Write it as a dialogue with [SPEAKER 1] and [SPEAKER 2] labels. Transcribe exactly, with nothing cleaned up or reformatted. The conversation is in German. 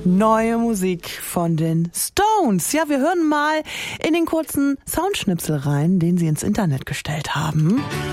[SPEAKER 1] Neue Musik von den Stones. Ja, wir hören mal in den kurzen Soundschnipsel rein, den sie ins Internet gestellt haben.